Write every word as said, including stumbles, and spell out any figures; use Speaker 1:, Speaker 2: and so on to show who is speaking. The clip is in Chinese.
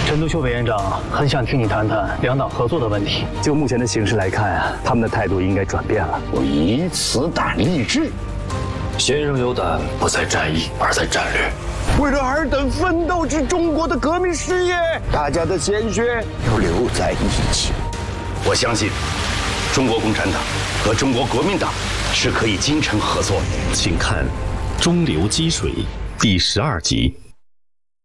Speaker 1: 陈独秀委员长很想听你谈谈两党合作的问题。
Speaker 2: 就目前的形势来看啊，他们的态度应该转变了。
Speaker 3: 我以此胆立志。
Speaker 4: 先生有胆，不在战役，而在战略。
Speaker 3: 为了尔等奋斗之中国的革命事业，大家的鲜血要留在一起。
Speaker 5: 我相信，中国共产党和中国国民党是可以精诚合作的。
Speaker 6: 请看《中流击水》第十二集。